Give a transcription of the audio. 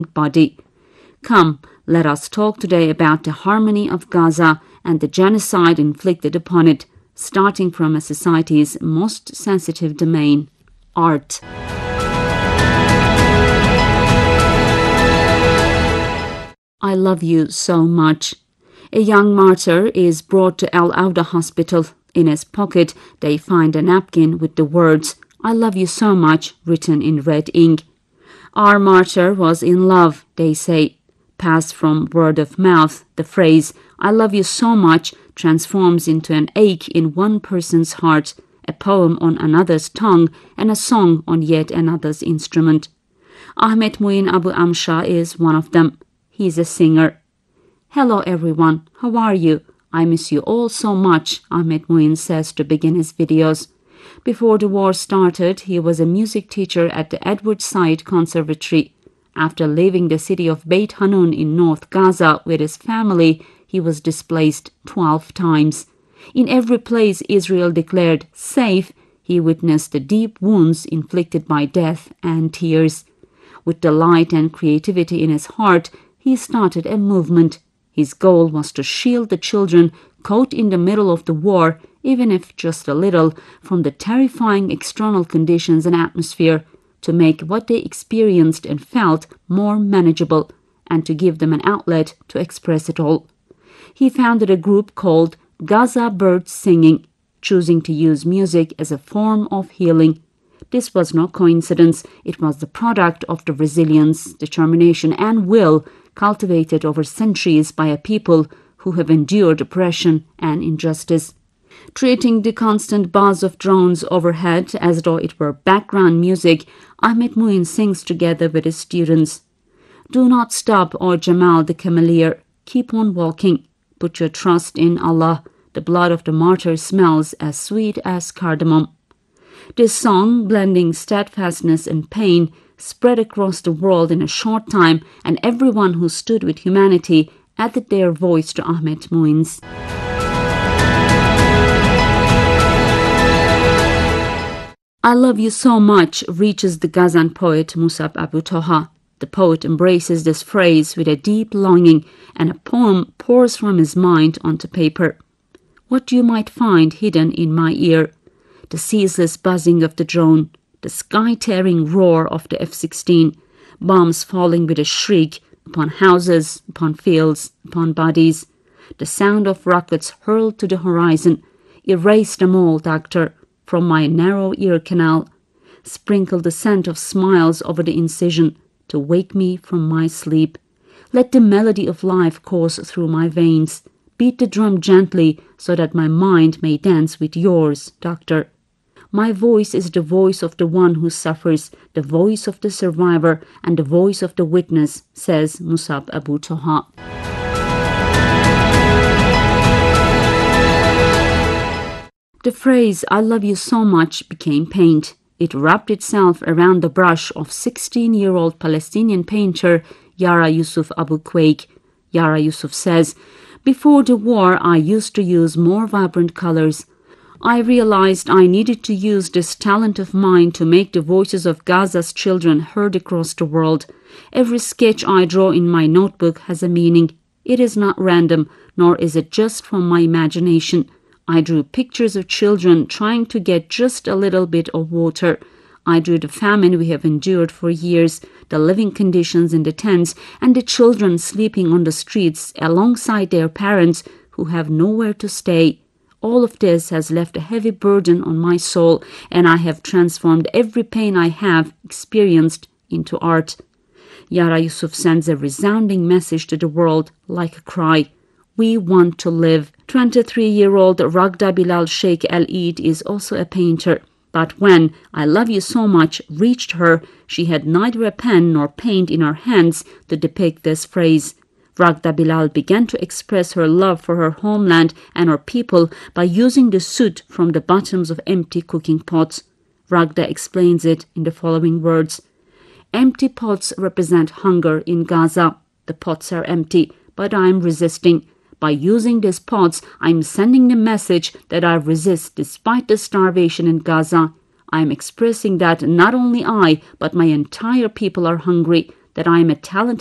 body. Come, let us talk today about the harmony of Gaza and the genocide inflicted upon it, starting from a society's most sensitive domain, art. I love you so much. A young martyr is brought to Al Auda Hospital. In his pocket, they find a napkin with the words, I love you so much, written in red ink. Our martyr was in love, they say. Passed from word of mouth, the phrase, I love you so much, transforms into an ache in one person's heart, a poem on another's tongue, and a song on yet another's instrument. Ahmet Muin Abu Amsha is one of them. He's a singer. Hello everyone, how are you? I miss you all so much, Ahmet Muin says to begin his videos. Before the war started, he was a music teacher at the Edward Said Conservatory. After leaving the city of Beit Hanun in North Gaza with his family, he was displaced 12 times. In every place Israel declared safe, he witnessed the deep wounds inflicted by death and tears. With delight and creativity in his heart, he started a movement. His goal was to shield the children caught in the middle of the war, even if just a little, from the terrifying external conditions and atmosphere, to make what they experienced and felt more manageable, and to give them an outlet to express it all. He founded a group called Gaza Birds Singing, choosing to use music as a form of healing. This was no coincidence. It was the product of the resilience, determination, and will cultivated over centuries by a people who have endured oppression and injustice. Treating the constant buzz of drones overhead as though it were background music, Ahmet Muin sings together with his students. Do not stop, O Jamal the Cameleer. Keep on walking. Put your trust in Allah. The blood of the martyr smells as sweet as cardamom. This song, blending steadfastness and pain, spread across the world in a short time, and everyone who stood with humanity added their voice to Ahmet Muin's. I love you so much reaches the Gazan poet Musab Abu Toha. The poet embraces this phrase with a deep longing, and a poem pours from his mind onto paper. What you might find hidden in my ear: the ceaseless buzzing of the drone, the sky-tearing roar of the F-16, bombs falling with a shriek upon houses, upon fields, upon bodies, the sound of rockets hurled to the horizon. Erase them all, doctor, from my narrow ear canal. Sprinkle the scent of smiles over the incision to wake me from my sleep. Let the melody of life course through my veins. Beat the drum gently so that my mind may dance with yours, doctor. My voice is the voice of the one who suffers, the voice of the survivor, and the voice of the witness, says Musab Abu Toha. The phrase, I love you so much, became paint. It wrapped itself around the brush of 16-year-old Palestinian painter Yara Yusuf Abu Quaik. Yara Yusuf says, before the war, I used to use more vibrant colors. I realized I needed to use this talent of mine to make the voices of Gaza's children heard across the world. Every sketch I draw in my notebook has a meaning. It is not random, nor is it just from my imagination. I drew pictures of children trying to get just a little bit of water. I drew the famine we have endured for years, the living conditions in the tents, and the children sleeping on the streets alongside their parents who have nowhere to stay. All of this has left a heavy burden on my soul, and I have transformed every pain I have experienced into art. Yara Yusuf sends a resounding message to the world like a cry. We want to live. 23-year-old Ragda Bilal Sheikh El-Eid is also a painter. But when I love you so much reached her, she had neither a pen nor paint in her hands to depict this phrase. Ragda Bilal began to express her love for her homeland and her people by using the soot from the bottoms of empty cooking pots. Ragda explains it in the following words. Empty pots represent hunger in Gaza. The pots are empty, but I am resisting. By using these pots, I am sending the message that I resist despite the starvation in Gaza. I am expressing that not only I, but my entire people are hungry, that I am a talented